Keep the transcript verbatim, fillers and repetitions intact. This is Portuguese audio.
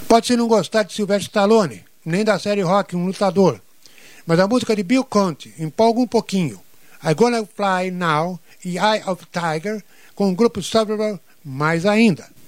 Pode-se não gostar de Sylvester Stallone, nem da série Rocky, um lutador, mas a música de Bill Conti empolga um pouquinho. I Gonna Fly Now e Eye of Tiger, com o grupo Suburban mais ainda.